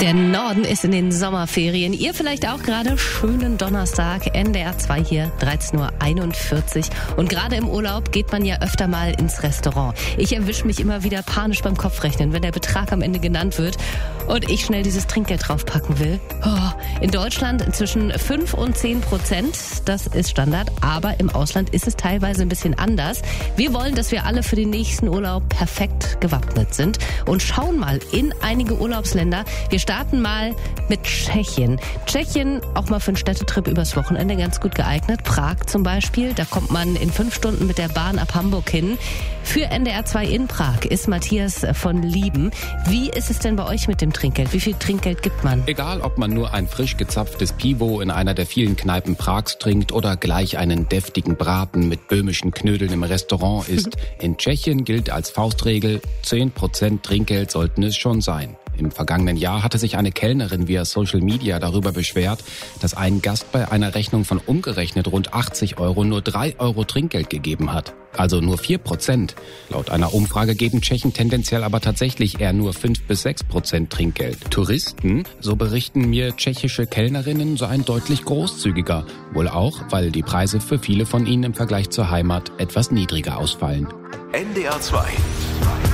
Der Norden ist in den Sommerferien. Ihr vielleicht auch gerade. Schönen Donnerstag, NDR 2 hier, 13.41 Uhr. Und gerade im Urlaub geht man ja öfter mal ins Restaurant. Ich erwische mich immer wieder panisch beim Kopfrechnen, wenn der Betrag am Ende genannt wird und ich schnell dieses Trinkgeld draufpacken will. In Deutschland zwischen 5 und 10%, das ist Standard. Aber im Ausland ist es teilweise ein bisschen anders. Wir wollen, dass wir alle für den nächsten Urlaub perfekt gewappnet sind und schauen mal in einige Urlaubsländer. Wir starten mal mit Tschechien. Tschechien, auch mal für einen Städtetrip übers Wochenende ganz gut geeignet. Prag zum Beispiel, da kommt man in 5 Stunden mit der Bahn ab Hamburg hin. Für NDR 2 in Prag ist Matthias von Lieben. Wie ist es denn bei euch mit dem Trinkgeld? Wie viel Trinkgeld gibt man? Egal, ob man nur ein frisch gezapftes Pivo in einer der vielen Kneipen Prags trinkt oder gleich einen deftigen Braten mit böhmischen Knödeln im Restaurant isst. In Tschechien gilt als Faustregel, 10% Trinkgeld sollten es schon sein. Im vergangenen Jahr hatte sich eine Kellnerin via Social Media darüber beschwert, dass ein Gast bei einer Rechnung von umgerechnet rund 80 Euro nur 3 Euro Trinkgeld gegeben hat. Also nur 4%. Laut einer Umfrage geben Tschechen tendenziell aber tatsächlich eher nur 5-6% Trinkgeld. Touristen, so berichten mir tschechische Kellnerinnen, seien deutlich großzügiger. Wohl auch, weil die Preise für viele von ihnen im Vergleich zur Heimat etwas niedriger ausfallen. NDR 2